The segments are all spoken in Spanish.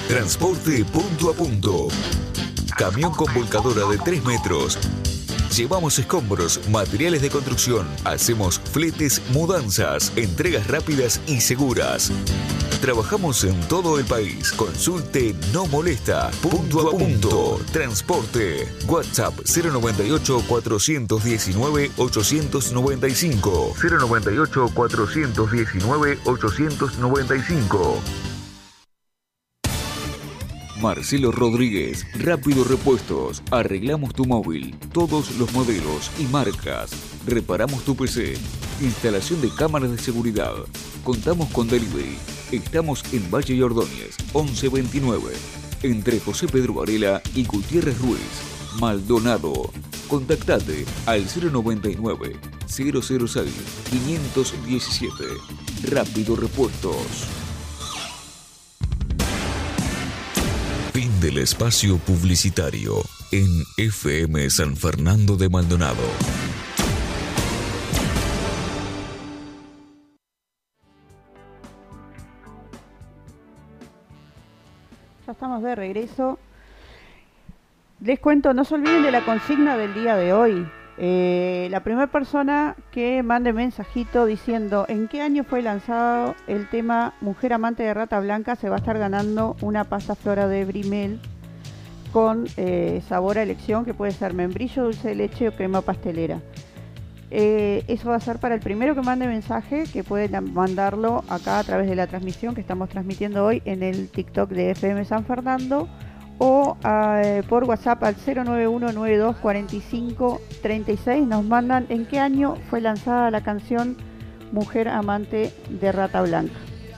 Transporte punto a punto. Camión con volcadora de 3 metros. Llevamos escombros, materiales de construcción. Hacemos fletes, mudanzas, entregas rápidas y seguras. Trabajamos en todo el país. Consulte No Molesta. Punto a punto. Transporte. WhatsApp 098-419-895. 098-419-895. Marcelo Rodríguez, Rápido Repuestos. Arreglamos tu móvil, todos los modelos y marcas. Reparamos tu PC. Instalación de cámaras de seguridad. Contamos con delivery. Estamos en Valle y Ordóñez, 1129. Entre José Pedro Varela y Gutiérrez Ruiz. Maldonado. Contactate al 099 006 517. Rápido Repuestos. Fin del espacio publicitario en FM San Fernando de Maldonado. Ya estamos de regreso. Les cuento, no se olviden de la consigna del día de hoy. La primera persona que mande mensajito diciendo en qué año fue lanzado el tema Mujer Amante de Rata Blanca se va a estar ganando una pasta flora de Brimel con sabor a elección, que puede ser membrillo, dulce de leche o crema pastelera. Eso va a ser para el primero que mande mensaje, que puede mandarlo acá a través de la transmisión que estamos transmitiendo hoy en el TikTok de FM San Fernando, o por WhatsApp al 091924536. Nos mandan en qué año fue lanzada la canción Mujer Amante de Rata Blanca.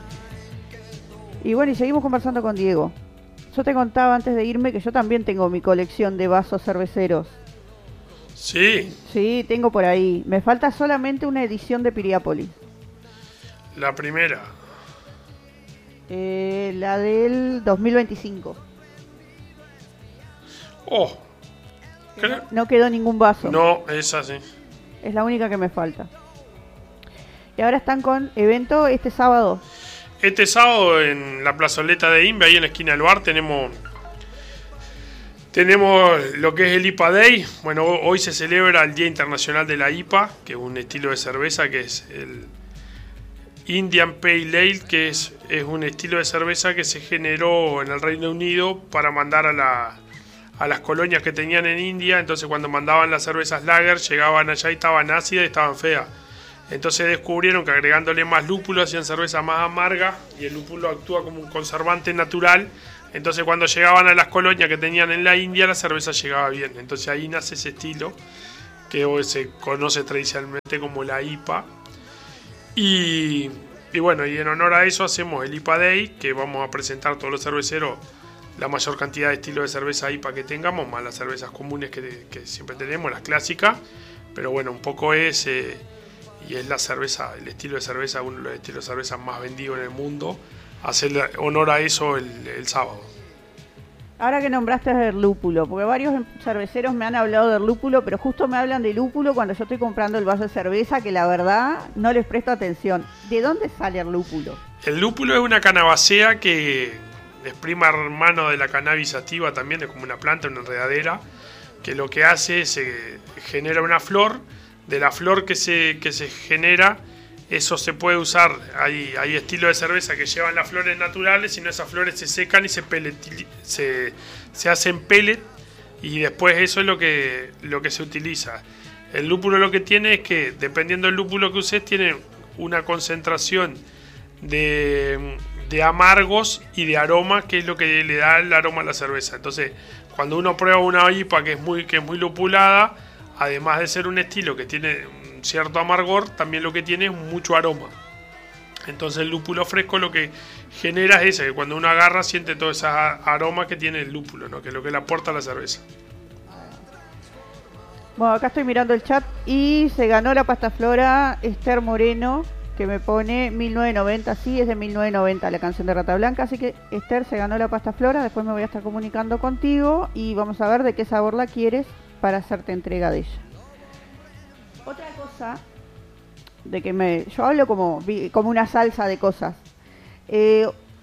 Y bueno, y seguimos conversando con Diego. Yo te contaba antes de irme que yo también tengo mi colección de vasos cerveceros. Sí. Sí, tengo por ahí. Me falta solamente una edición de Piriápolis. La primera. La del 2025. Oh. No quedó ningún vaso. No, esa sí. Es la única que me falta. Y ahora están con evento este sábado. Este sábado en la plazoleta de Inve, ahí en la esquina del bar, tenemos lo que es el IPA Day. Bueno, hoy se celebra el Día Internacional de la IPA, que es un estilo de cerveza que es el Indian Pale Ale, que es un estilo de cerveza que se generó en el Reino Unido para mandar a las colonias que tenían en India. Entonces cuando mandaban las cervezas lager llegaban allá y estaban ácidas y estaban feas. Entonces descubrieron que agregándole más lúpulo hacían cerveza más amarga, y el lúpulo actúa como un conservante natural. Entonces cuando llegaban a las colonias que tenían en la India, la cerveza llegaba bien. Entonces ahí nace ese estilo que hoy se conoce tradicionalmente como la IPA. Y bueno, y en honor a eso hacemos el IPA Day, que vamos a presentar todos los cerveceros la mayor cantidad de estilos de cerveza IPA que tengamos, más las cervezas comunes que siempre tenemos, las clásicas. Pero bueno, un poco es y es la cerveza, el estilo de cerveza, uno de los estilos de cerveza más vendidos en el mundo. Hacer honor a eso el sábado. Ahora que nombraste el lúpulo, porque varios cerveceros me han hablado del lúpulo, pero justo me hablan de lúpulo cuando yo estoy comprando el vaso de cerveza, que la verdad no les presto atención. ¿De dónde sale el lúpulo? El lúpulo es una canabacea que es prima hermano de la cannabis sativa, también es como una planta, una enredadera, que lo que hace es genera una flor. De la flor que se genera, eso se puede usar. Hay estilos de cerveza que llevan las flores naturales, y no, esas flores se secan y se hacen pellet, y después eso es lo que se utiliza. El lúpulo lo que tiene es que, dependiendo del lúpulo que uses, tiene una concentración de amargos y de aroma, que es lo que le da el aroma a la cerveza. Entonces, cuando uno prueba una IPA que es muy lupulada, además de ser un estilo que tiene un cierto amargor, también lo que tiene es mucho aroma. Entonces el lúpulo fresco lo que genera es que cuando uno agarra siente todo ese aroma que tiene el lúpulo, ¿no? Que es lo que le aporta a la cerveza. Bueno, acá estoy mirando el chat y se ganó la pasta flora Esther Moreno, que me pone 1990, sí, es de 1990 la canción de Rata Blanca, así que Esther se ganó la pasta flora. Después me voy a estar comunicando contigo y vamos a ver de qué sabor la quieres para hacerte entrega de ella. Otra cosa de que yo hablo como una salsa de cosas.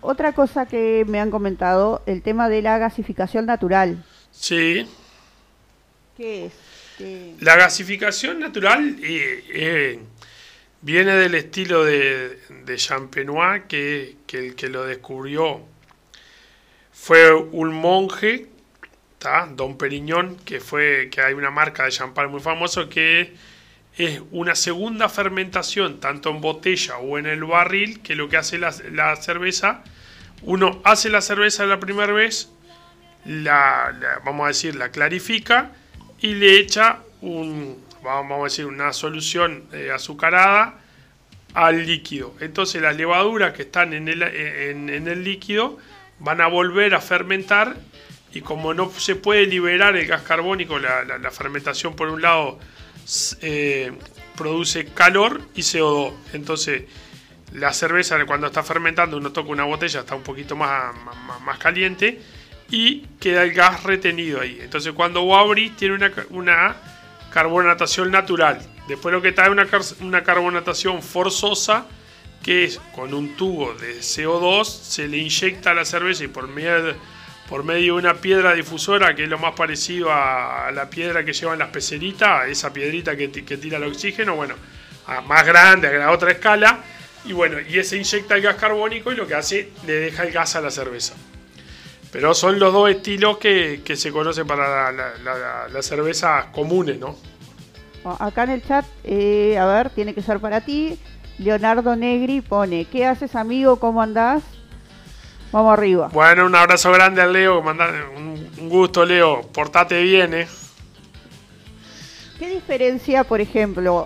otra cosa que me han comentado, el tema de la gasificación natural. Sí. ¿Qué es? La gasificación natural viene del estilo de Champenois, que el que lo descubrió fue un monje, ¿tá? Don Periñón, que hay una marca de champán muy famoso que es una segunda fermentación, tanto en botella o en el barril, que lo que hace la cerveza, uno hace la cerveza la primera vez, vamos a decir, la clarifica y le echa vamos a decir, una solución azucarada al líquido. Entonces las levaduras que están en el líquido van a volver a fermentar, y como no se puede liberar el gas carbónico, la fermentación por un lado produce calor y CO2. Entonces la cerveza, cuando está fermentando, uno toca una botella, está un poquito más caliente y queda el gas retenido ahí. Entonces cuando vos abrís tiene una carbonatación natural. Después lo que trae una carbonatación forzosa, que es con un tubo de CO2 se le inyecta a la cerveza, y por medio de una piedra difusora, que es lo más parecido a la piedra que llevan las peceritas, esa piedrita que tira el oxígeno, bueno, más grande, a otra escala, y ese inyecta el gas carbónico y lo que hace, le deja el gas a la cerveza. Pero son los dos estilos que se conocen para las cervezas comunes, ¿no? Acá en el chat, a ver, tiene que ser para ti. Leonardo Negri pone: ¿qué haces, amigo? ¿Cómo andás? Vamos arriba. Bueno, un abrazo grande al Leo. Un gusto, Leo. Portate bien, ¿eh? ¿Qué diferencia, por ejemplo,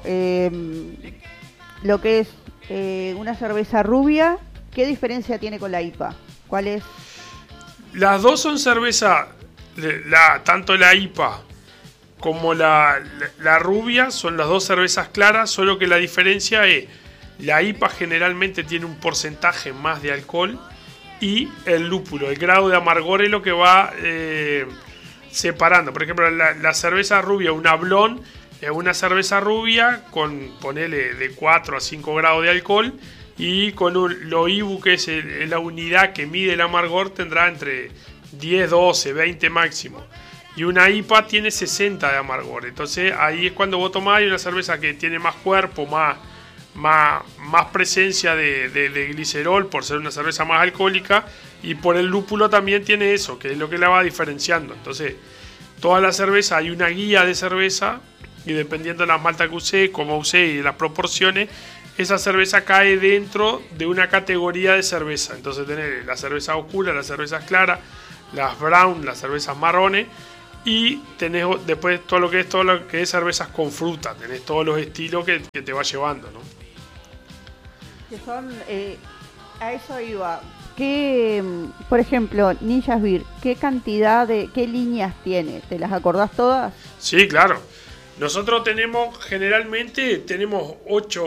lo que es una cerveza rubia? ¿Qué diferencia tiene con la IPA? ¿Cuál es? Las dos son cerveza, tanto la IPA como la rubia son las dos cervezas claras, solo que la diferencia es: la IPA generalmente tiene un porcentaje más de alcohol, y el lúpulo, el grado de amargor, es lo que va separando. Por ejemplo, la cerveza rubia, una Blonde, es una cerveza rubia con, ponele, de 4 a 5 grados de alcohol, y con lo IBU, que es la unidad que mide el amargor, tendrá entre 10, 12, 20 máximo. Y una IPA tiene 60 de amargor. Entonces ahí es cuando vos tomás una cerveza que tiene más cuerpo, más presencia de glicerol, por ser una cerveza más alcohólica, y por el lúpulo también tiene eso, que es lo que la va diferenciando. Entonces, toda la cerveza, hay una guía de cerveza, y dependiendo de las maltas que usé, cómo usé y las proporciones, esa cerveza cae dentro de una categoría de cerveza. Entonces tenés la cerveza oscura, las cervezas claras, las brown, las cervezas marrones, y tenés después todo lo que es cervezas con fruta. Tenés todos los estilos que te va llevando, ¿no? Que son, a eso iba. ¿Qué, por ejemplo, Ninjas Beer, qué líneas tiene? ¿Te las acordás todas? Sí, claro. Nosotros generalmente tenemos 8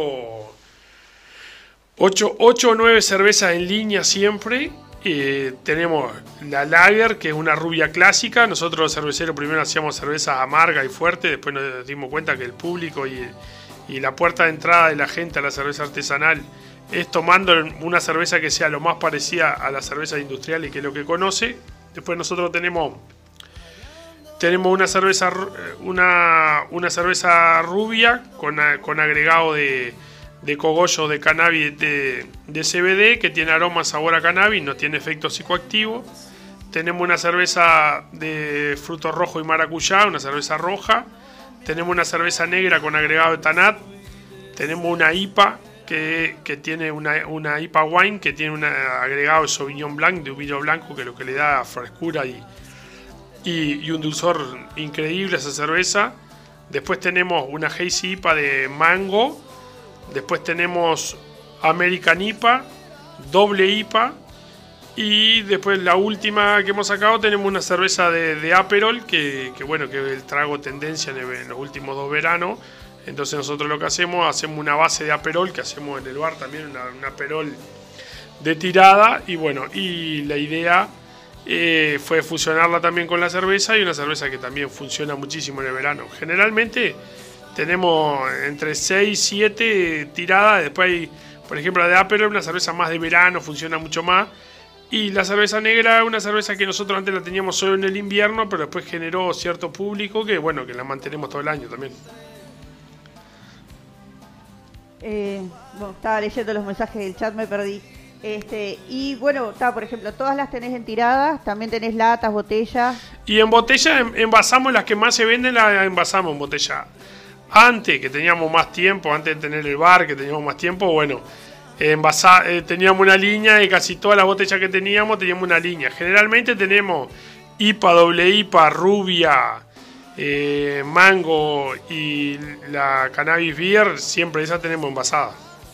o 9 cervezas en línea siempre. Tenemos la Lager, que es una rubia clásica. Nosotros los cerveceros primero hacíamos cervezas amargas y fuertes, después nos dimos cuenta que el público y la puerta de entrada de la gente a la cerveza artesanal es tomando una cerveza que sea lo más parecida a la cerveza industrial y que es lo que conoce. Después nosotros tenemos una cerveza rubia con agregado de cogollo de cannabis, de CBD, que tiene aroma, sabor a cannabis, no tiene efecto psicoactivo. Tenemos una cerveza de frutos rojos y maracuyá, una cerveza roja. Tenemos una cerveza negra con agregado de tanat. Tenemos una IPA que tiene una IPA wine, que tiene un agregado de Sauvignon Blanc, de un vino blanco, que es lo que le da frescura y un dulzor increíble a esa cerveza. Después tenemos una Hazy IPA de mango. Después tenemos American IPA, doble IPA, y después la última que hemos sacado tenemos una cerveza de Aperol, que bueno, que el trago tendencia en los últimos 2 veranos. Entonces nosotros lo que hacemos una base de Aperol, que hacemos en el bar también, una Aperol de tirada, y bueno, y la idea fue fusionarla también con la cerveza, y una cerveza que también funciona muchísimo en el verano. Generalmente tenemos entre 6 y 7 tiradas. Después hay, por ejemplo, la de Aperol, una cerveza más de verano, funciona mucho más. Y la cerveza negra es una cerveza que nosotros antes la teníamos solo en el invierno, pero después generó cierto público que, bueno, que la mantenemos todo el año también. Bueno, estaba leyendo los mensajes del chat, me perdí. Y bueno, por ejemplo, todas las tenés en tiradas, también tenés latas, botellas. Y en botella envasamos las que más se venden, las envasamos en botella. Antes, que teníamos más tiempo, antes de tener el bar, que teníamos más tiempo, bueno, teníamos una línea y casi todas las botellas que teníamos una línea. Generalmente tenemos IPA, doble IPA, rubia, mango y la cannabis beer, siempre esa tenemos envasada.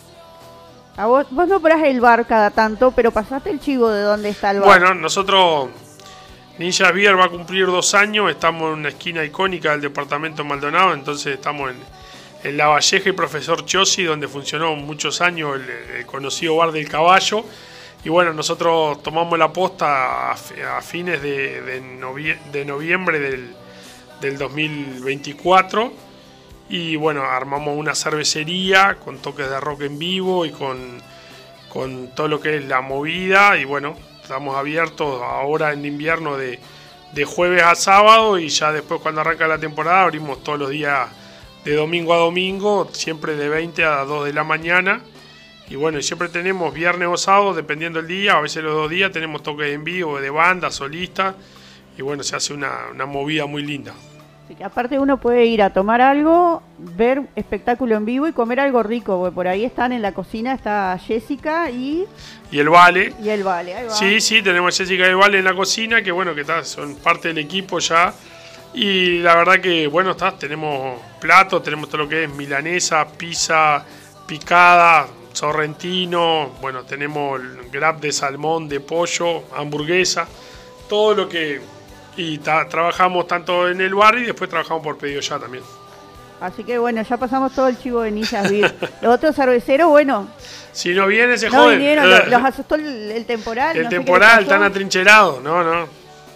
Vos no parás el bar cada tanto, pero pasaste el chivo de dónde está el bar. Bueno, nosotros, Ninja Beer va a cumplir 2 años, estamos en una esquina icónica del departamento Maldonado, entonces estamos en La Valleja y Profesor Chiosi, donde funcionó muchos años el conocido bar del Caballo. Y bueno, nosotros tomamos la posta a fines de noviembre del 2024. Y bueno, armamos una cervecería con toques de rock en vivo y con todo lo que es la movida. Y bueno, estamos abiertos ahora en invierno de jueves a sábado, y ya después cuando arranca la temporada abrimos todos los días de domingo a domingo, siempre de 20 a 2 de la mañana. Y bueno, siempre tenemos viernes o sábado, dependiendo del día, a veces los 2 días tenemos toques en vivo de banda, solistas. Y bueno, se hace una movida muy linda. Así que aparte uno puede ir a tomar algo, ver espectáculo en vivo y comer algo rico, porque por ahí están en la cocina, está Jessica y el Vale. Y el Vale, ahí va. Sí, tenemos a Jessica y el Vale en la cocina, que bueno, que son parte del equipo ya. Y la verdad que, bueno, tenemos platos, tenemos todo lo que es milanesa, pizza, picada, sorrentino, bueno, tenemos el grab de salmón, de pollo, hamburguesa, todo lo que... Y trabajamos tanto en el bar y después trabajamos por pedido ya también. Así que bueno, ya pasamos todo el chivo de Ninja Beer. Los otros cerveceros, bueno... Si no vienen, se no joden. Vinieron, los asustó el temporal. El temporal, están atrincherados, no.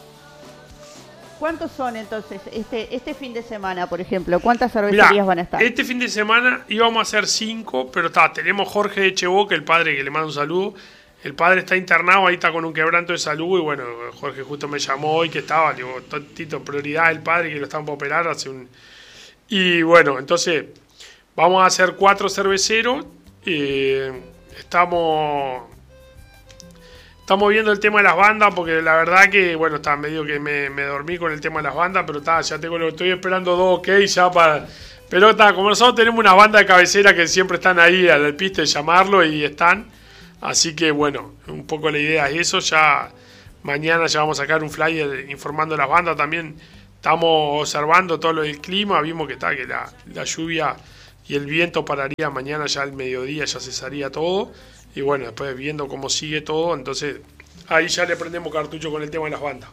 ¿Cuántos son entonces este fin de semana, por ejemplo? ¿Cuántas cervecerías van a estar? Este fin de semana íbamos a hacer 5, pero tenemos Jorge de Chevoque, el padre, que le manda un saludo. El padre está internado, ahí está con un quebranto de salud, y bueno, Jorge justo me llamó hoy que estaba, le digo, Tito, prioridad el padre, que lo están por operar Y bueno, entonces vamos a hacer 4 cerveceros. Estamos viendo el tema de las bandas, porque la verdad que, bueno, está medio que me dormí con el tema de las bandas, pero ya estoy esperando 2 ok ya para... Pero como nosotros tenemos una banda de cabecera que siempre están ahí al piste de llamarlo y están... Así que bueno, un poco la idea es eso. Ya mañana ya vamos a sacar un flyer informando a las bandas. También estamos observando todo lo del clima. Vimos que la lluvia y el viento pararía mañana ya al mediodía, ya cesaría todo. Y bueno, después viendo cómo sigue todo, entonces ahí ya le prendemos cartucho con el tema de las bandas.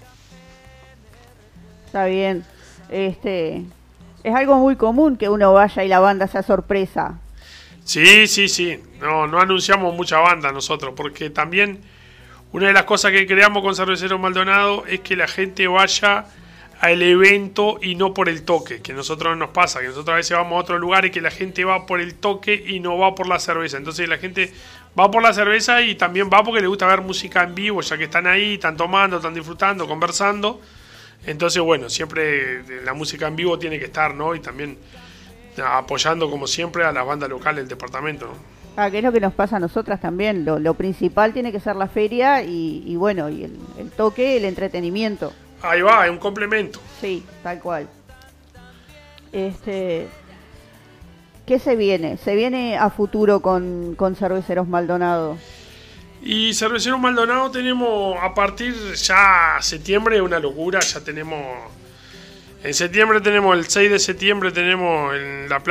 Está bien. Es algo muy común que uno vaya y la banda sea sorpresa. Sí. No anunciamos mucha banda nosotros, porque también una de las cosas que creamos con Cerveceros Maldonado es que la gente vaya al evento y no por el toque, que a nosotros nos pasa, que nosotros a veces vamos a otros lugares que la gente va por el toque y no va por la cerveza. Entonces la gente va por la cerveza y también va porque le gusta ver música en vivo, ya que están ahí, están tomando, están disfrutando, conversando. Entonces bueno, siempre la música en vivo tiene que estar, ¿no? Y también apoyando como siempre a las bandas locales del departamento, ¿no? Que es lo que nos pasa a nosotras también. Lo principal tiene que ser la feria y bueno, y el toque, el entretenimiento. Ahí va, es un complemento. Sí, tal cual. ¿Qué se viene? ¿Se viene a futuro con Cerveceros Maldonado? Y Cerveceros Maldonado tenemos a partir ya septiembre, una locura, ya tenemos... En septiembre tenemos, el 6 de septiembre tenemos en la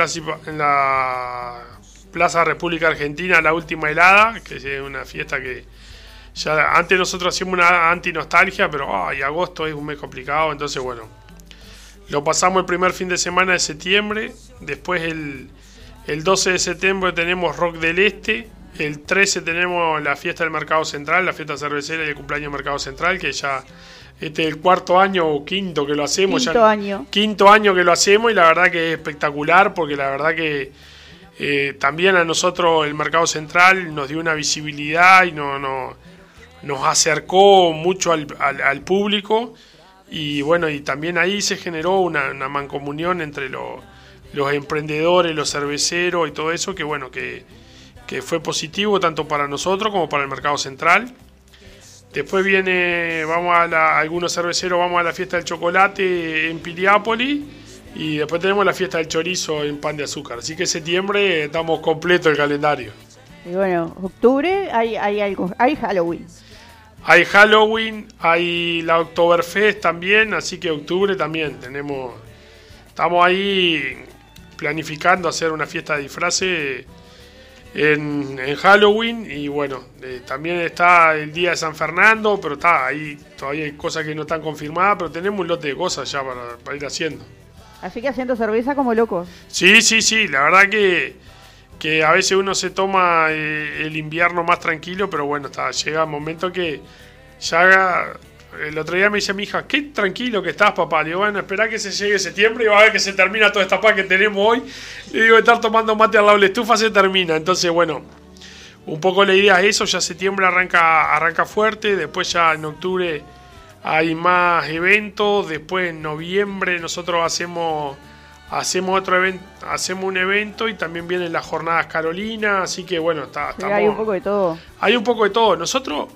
Plaza República Argentina la última helada, que es una fiesta que ya antes nosotros hacíamos una anti-nostalgia, pero agosto es un mes complicado, entonces bueno, lo pasamos el primer fin de semana de septiembre, después el 12 de septiembre tenemos Rock del Este, el 13 tenemos la fiesta del Mercado Central, la fiesta cervecera y el cumpleaños del Mercado Central, que ya... Este es el 4º año o 5º que lo hacemos. Quinto año que lo hacemos, y la verdad que es espectacular, porque la verdad que también a nosotros el Mercado Central nos dio una visibilidad y nos acercó mucho al público, y bueno, y también ahí se generó una mancomunión entre los emprendedores, los cerveceros y todo eso, que bueno, que fue positivo tanto para nosotros como para el mercado central. Después algunos cerveceros vamos a la fiesta del chocolate en Piriápolis, y después tenemos la fiesta del chorizo en Pan de Azúcar. Así que en septiembre estamos completo el calendario. Y bueno, octubre hay Halloween. Hay Halloween, hay la Oktoberfest también, así que octubre también estamos ahí planificando hacer una fiesta de disfraces en Halloween, y bueno, también está el día de San Fernando, pero está ahí, todavía hay cosas que no están confirmadas, pero tenemos un lote de cosas ya para ir haciendo. Así que haciendo cerveza como locos. Sí, la verdad que a veces uno se toma el invierno más tranquilo, pero bueno, llega un momento que ya el otro día me dice mi hija, qué tranquilo que estás, papá. Le digo, bueno, esperá que se llegue septiembre y va a ver que se termina toda esta paz que tenemos hoy. Le digo, estar tomando mate al lado de la estufa se termina. Entonces, bueno, un poco la idea es eso, ya septiembre arranca fuerte, después ya en octubre hay más eventos, después en noviembre nosotros hacemos otro evento, hacemos un evento, y también vienen las jornadas Carolina, así que bueno, estamos, hay un poco de todo. Hay un poco de todo. Nosotros,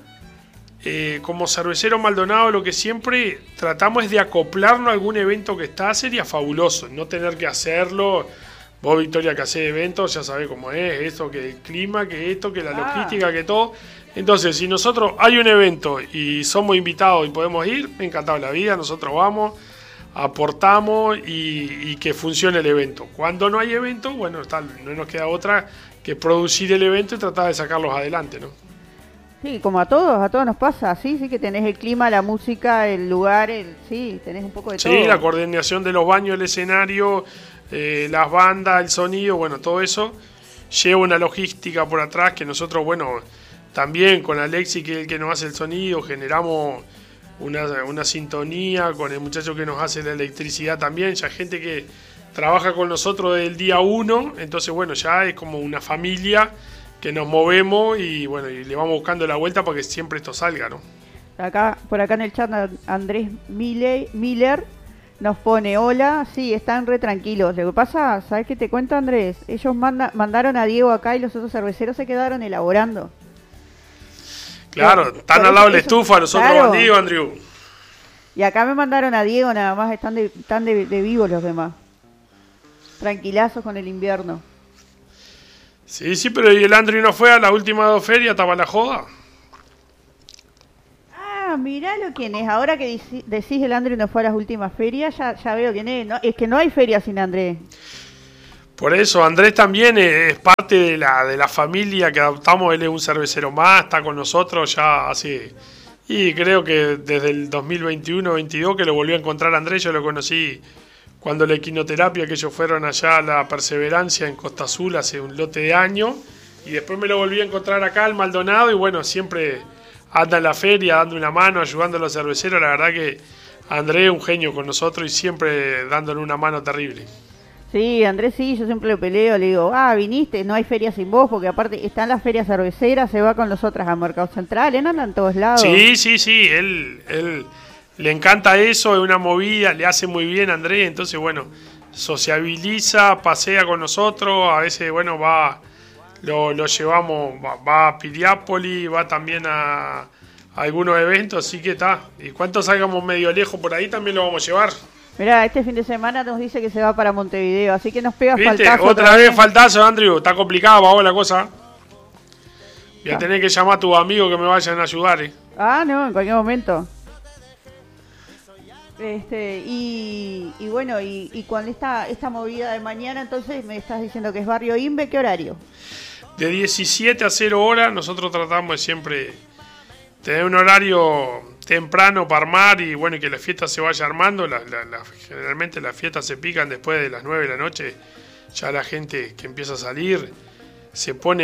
como Cervecero Maldonado, lo que siempre tratamos es de acoplarnos a algún evento que está, sería fabuloso, no tener que hacerlo. Vos, Victoria, que hacés eventos, ya sabés cómo es, esto, que el clima, que esto, que la logística, que todo. Entonces, si nosotros hay un evento y somos invitados y podemos ir, encantado de la vida, nosotros vamos, aportamos y que funcione el evento. Cuando no hay evento, bueno, no nos queda otra que producir el evento y tratar de sacarlos adelante, ¿no? Sí, como a todos nos pasa, sí que tenés el clima, la música, el lugar, sí, tenés un poco de todo. Sí, la coordinación de los baños, el escenario, las bandas, el sonido, bueno, todo eso lleva una logística por atrás que nosotros, bueno, también con Alexi, que es el que nos hace el sonido, generamos una sintonía con el muchacho que nos hace la electricidad también, ya gente que trabaja con nosotros desde el día 1, entonces bueno, ya es como una familia que nos movemos y bueno, y le vamos buscando la vuelta para que siempre esto salga, ¿no? Por acá en el chat Andrés Miller nos pone, hola, sí, están re tranquilos. Lo que pasa, ¿sabes qué te cuento, Andrés? Ellos mandaron a Diego acá y los otros cerveceros se quedaron elaborando. Claro, están al lado de la estufa, nosotros claro. Bandidos, Andrew. Y acá me mandaron a Diego nada más, están de vivos los demás. Tranquilazos con el invierno. Sí, pero ¿y el Andrew no fue a la última 2 ferias? ¿Estaba la joda? Ah, miralo quién es. Ahora que decís el Andrew no fue a las últimas ferias, ya veo quién es. No, es que no hay feria sin Andrés. Por eso, Andrés también es parte de la familia que adoptamos. Él es un cervecero más, está con nosotros ya hace... Y creo que desde el 2021-22 que lo volvió a encontrar Andrés. Yo lo conocí cuando la equinoterapia, que ellos fueron allá a la Perseverancia en Costa Azul hace un lote de años. Y después me lo volví a encontrar acá al Maldonado y bueno, siempre anda en la feria dando una mano, ayudando a los cerveceros. La verdad que Andrés es un genio con nosotros y siempre dándole una mano terrible. Sí, Andrés, sí, yo siempre lo peleo, le digo, viniste, no hay feria sin vos, porque aparte están las ferias cerveceras, se va con nosotras a Mercado Central, él anda en todos lados. Sí, él le encanta eso, es una movida, le hace muy bien a Andrés, entonces bueno, sociabiliza, pasea con nosotros, a veces bueno, lo llevamos, va a Piriápolis, va también a algunos eventos, así que está, y cuando salgamos medio lejos por ahí también lo vamos a llevar. Mirá, este fin de semana nos dice que se va para Montevideo, así que nos pega ¿viste? Faltazo. Otra vez faltazo, Andrew. Está complicado para vos la cosa. Voy a tener que llamar a tus amigos que me vayan a ayudar. No, en cualquier momento. Y bueno, y con esta movida de mañana, entonces me estás diciendo que es Barrio Imbe, ¿qué horario? De 17 a 0 horas, nosotros tratamos de siempre tener un horario temprano para armar y bueno, que la fiesta se vaya armando. Generalmente las fiestas se pican después de las 9 de la noche. Ya la gente que empieza a salir se pone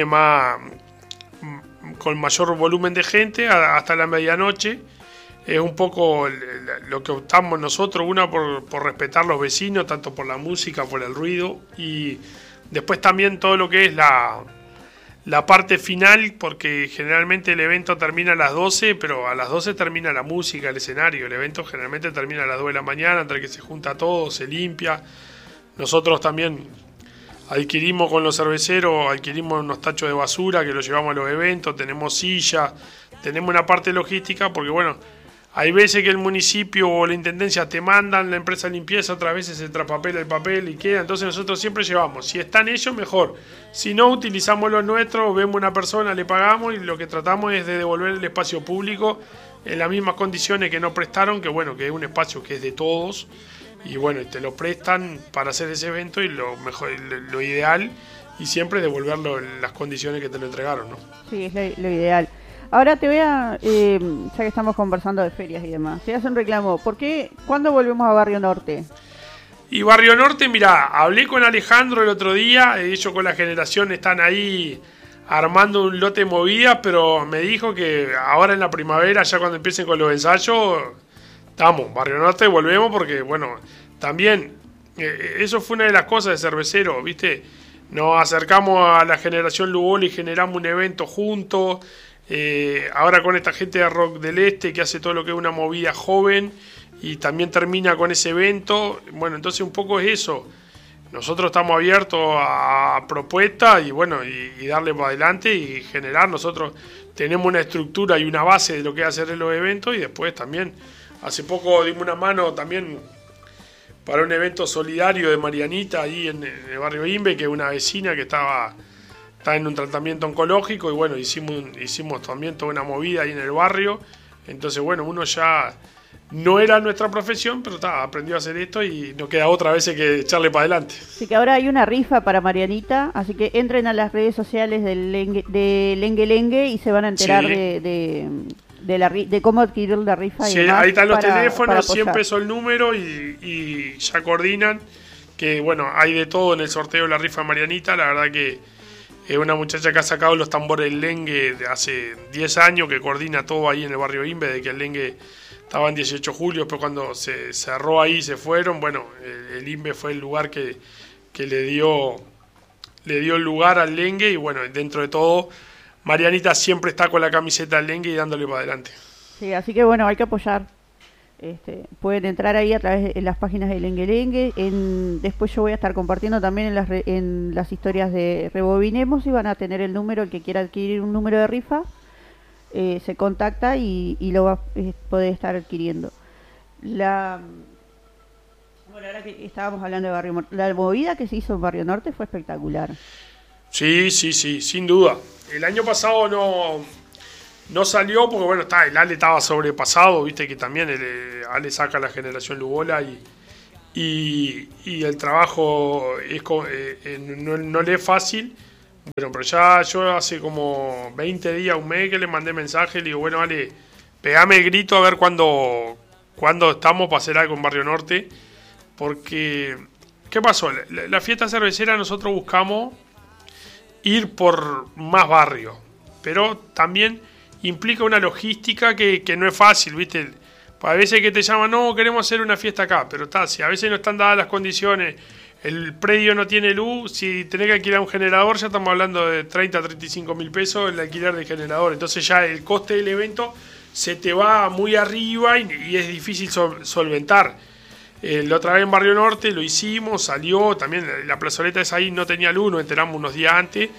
con mayor volumen de gente hasta la medianoche. Es un poco lo que optamos nosotros, una por respetar los vecinos, tanto por la música, por el ruido, y después también todo lo que es la la parte final, porque generalmente el evento termina a las 12, pero a las 12 termina la música, el escenario. El evento generalmente termina a las 2 de la mañana, entre que se junta todo, se limpia. Nosotros también adquirimos con los cerveceros, adquirimos unos tachos de basura que los llevamos a los eventos, tenemos sillas, tenemos una parte logística, porque bueno, hay veces que el municipio o la intendencia te mandan la empresa de limpieza, otras veces se traspapela el papel y queda, entonces nosotros siempre llevamos, si están ellos mejor, si no utilizamos los nuestros, vemos una persona, le pagamos y lo que tratamos es de devolver el espacio público en las mismas condiciones que nos prestaron, que bueno, que es un espacio que es de todos y bueno, te lo prestan para hacer ese evento y lo mejor, lo ideal y siempre devolverlo en las condiciones que te lo entregaron, ¿no? Sí, es lo ideal. Ahora te voy a, ya que estamos conversando de ferias y demás, te voy a hacer un reclamo. ¿Por qué? ¿Cuándo volvemos a Barrio Norte? Y Barrio Norte, mirá, hablé con Alejandro el otro día, ellos con la generación están ahí armando un lote de movidas, pero me dijo que ahora en la primavera, ya cuando empiecen con los ensayos, estamos, Barrio Norte volvemos porque, bueno, también, eso fue una de las cosas de Cervecero, ¿viste? Nos acercamos a la generación Lugol y generamos un evento juntos. Ahora con esta gente de Rock del Este que hace todo lo que es una movida joven y también termina con ese evento, bueno, entonces un poco es eso, nosotros estamos abiertos a propuestas y bueno, y darle para adelante y generar, nosotros tenemos una estructura y una base de lo que es hacer en los eventos y después también, hace poco dimos una mano también para un evento solidario de Marianita ahí en el barrio Imbe, que es una vecina que está en un tratamiento oncológico y bueno, hicimos también toda una movida ahí en el barrio, entonces bueno, uno ya no era nuestra profesión, pero aprendió a hacer esto y no queda otra vez que echarle para adelante. Así que ahora hay una rifa para Marianita, así que entren a las redes sociales de Lengue Lengue y se van a enterar sí. de cómo adquirir la rifa. Sí, y demás ahí están los para teléfonos, 100 apoyar. pesos el número y ya coordinan, que bueno, hay de todo en el sorteo de la rifa de Marianita, la verdad que es una muchacha que ha sacado los tambores del Lengue de hace 10 años, que coordina todo ahí en el barrio Imbe, de que el Lengue estaba en 18 de julio, después cuando se cerró ahí se fueron, bueno, el Imbe fue el lugar que le dio el lugar al Lengue y bueno, dentro de todo, Marianita siempre está con la camiseta del Lengue y dándole para adelante. Sí, así que bueno, hay que apoyar. Pueden entrar ahí a través de las páginas de Lengue Lengue. Después yo voy a estar compartiendo también en las historias de Rebobinemos y van a tener el número, el que quiera adquirir un número de rifa, se contacta y lo va a poder estar adquiriendo. Bueno, ahora que estábamos hablando de Barrio Norte, la movida que se hizo en Barrio Norte fue espectacular. Sí, sin duda. El año pasado no salió porque bueno, el Ale estaba sobrepasado, viste que también el Ale saca la generación Lugola y el trabajo no le es fácil. Bueno, pero ya yo hace como 20 días, un mes que le mandé mensaje, le digo, bueno Ale, pegame el grito a ver cuándo estamos para hacer algo en Barrio Norte, porque ¿qué pasó? La fiesta cervecera nosotros buscamos ir por más barrios, pero también implica una logística que no es fácil, ¿viste? A veces que te llaman, no, queremos hacer una fiesta acá, pero si a veces no están dadas las condiciones, el predio no tiene luz, si tenés que alquilar un generador, ya estamos hablando de 30 a 35 mil pesos el alquiler del generador, entonces ya el coste del evento se te va muy arriba y es difícil solventar. La otra vez en Barrio Norte lo hicimos, salió, también la plazoleta esa ahí no tenía luz, nos enteramos unos días antes,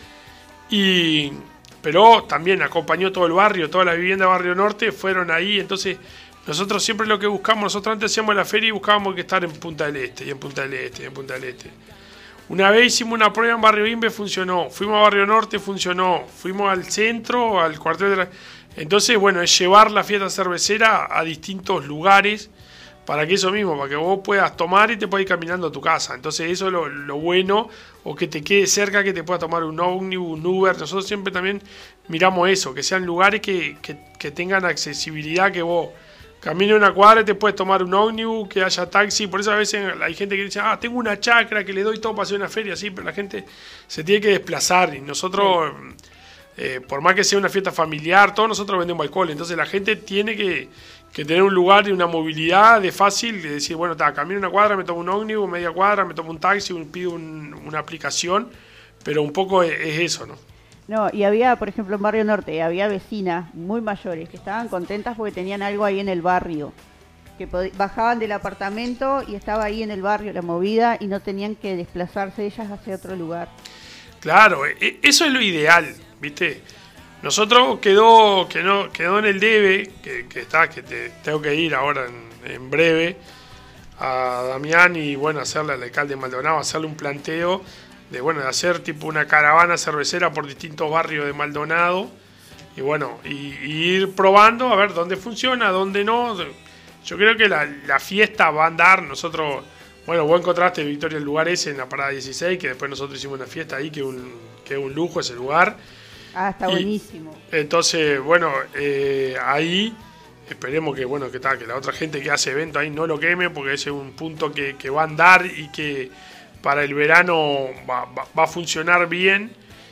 pero también acompañó todo el barrio, toda la vivienda de Barrio Norte fueron ahí, entonces nosotros siempre lo que buscamos, nosotros antes hacíamos la feria y buscábamos que estar en Punta del Este, y en Punta del Este, y en Punta del Este. Una vez hicimos una prueba en Barrio Imbe, funcionó, fuimos a Barrio Norte, funcionó, fuimos al centro, al cuartel de la... Entonces, bueno, es llevar la fiesta cervecera a distintos lugares, para que eso mismo, para que vos puedas tomar y te puedas ir caminando a tu casa. Entonces eso es lo bueno, o que te quede cerca, que te puedas tomar un ómnibus, un Uber. Nosotros siempre también miramos eso, que sean lugares que tengan accesibilidad, que vos camines una cuadra y te puedes tomar un ómnibus, que haya taxi. Por eso a veces hay gente que dice, tengo una chacra que le doy todo para hacer una feria, sí, pero la gente se tiene que desplazar y nosotros... por más que sea una fiesta familiar, todos nosotros vendemos alcohol, entonces la gente tiene que tener un lugar y una movilidad de fácil, de decir, bueno, camino una cuadra, me tomo un ómnibus, media cuadra, me tomo un taxi, pido una aplicación, pero un poco es eso, ¿no? No, y había, por ejemplo, en Barrio Norte, había vecinas muy mayores que estaban contentas porque tenían algo ahí en el barrio, que bajaban del apartamento y estaba ahí en el barrio la movida y no tenían que desplazarse ellas hacia otro lugar. Claro, eso es lo ideal, ¿viste? Nosotros quedó en el debe, que tengo que ir ahora en breve a Damián y bueno, hacerle al alcalde Maldonado, hacerle un planteo de hacer tipo una caravana cervecera por distintos barrios de Maldonado y bueno, y ir probando a ver dónde funciona, dónde no. Yo creo que la fiesta va a andar. Nosotros, bueno, vos encontraste, Victoria, el lugar ese en la parada 16, que después nosotros hicimos una fiesta ahí, que es un lujo ese lugar. Ah, está buenísimo. Entonces, bueno, ahí esperemos que la otra gente que hace evento ahí no lo queme, porque ese es un punto que va a andar y que para el verano va a funcionar bien.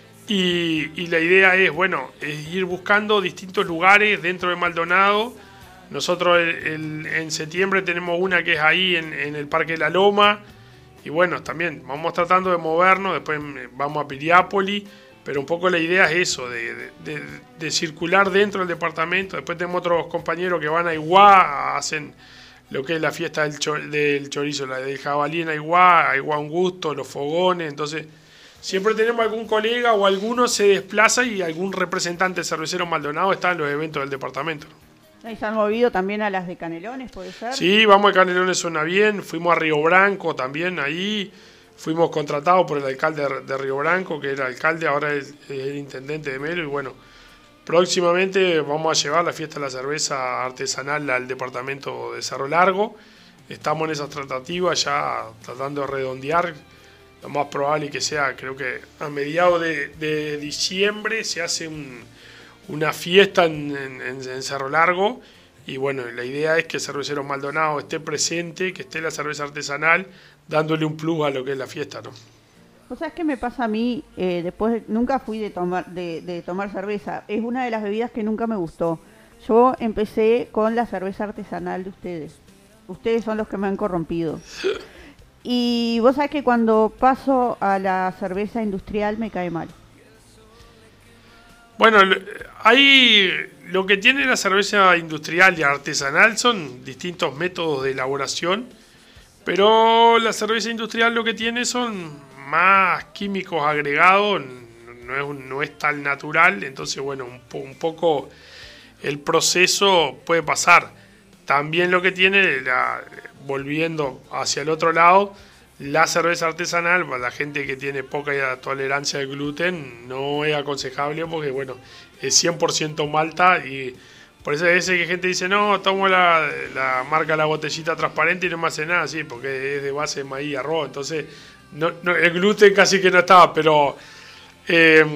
Y la idea es ir buscando distintos lugares dentro de Maldonado. Nosotros en septiembre tenemos una que es ahí en el Parque de la Loma. Y bueno, también vamos tratando de movernos, después vamos a Piriápolis. Pero un poco la idea es eso, de circular dentro del departamento. Después tenemos otros compañeros que van a Aiguá, hacen lo que es la fiesta del chorizo, la del jabalí en Aiguá un gusto, los fogones. Entonces, siempre tenemos algún colega o alguno se desplaza y algún representante cervecero Maldonado está en los eventos del departamento. ¿Y se han movido también a las de Canelones, puede ser? Sí, vamos a Canelones, suena bien. Fuimos a Río Branco también ahí. Fuimos contratados por el alcalde de Río Branco, que era alcalde, ahora es el intendente de Melo. Y bueno, próximamente vamos a llevar la fiesta de la cerveza artesanal al departamento de Cerro Largo. Estamos en esas tratativas ya tratando de redondear. Lo más probable que sea, creo que a mediados de diciembre se hace una fiesta en Cerro Largo. Y bueno, la idea es que Cerveceros Maldonado esté presente, que esté la cerveza artesanal, dándole un plus a lo que es la fiesta, ¿no? O sea, es que me pasa a mí, nunca fui de tomar cerveza. Es una de las bebidas que nunca me gustó. Yo empecé con la cerveza artesanal de ustedes. Ustedes son los que me han corrompido. Y vos sabés que cuando paso a la cerveza industrial me cae mal. Bueno, ahí lo que tiene la cerveza industrial y artesanal son distintos métodos de elaboración, pero la cerveza industrial lo que tiene son más químicos agregados, no es tan natural, entonces bueno, un poco el proceso puede pasar. También lo que tiene, volviendo hacia el otro lado, la cerveza artesanal, para la gente que tiene poca tolerancia al gluten, no es aconsejable porque, bueno, es 100% malta y por eso a veces que gente dice, no, tomo la marca La Botellita transparente y no me hace nada, sí, porque es de base de maíz y arroz, entonces el gluten casi que no está, pero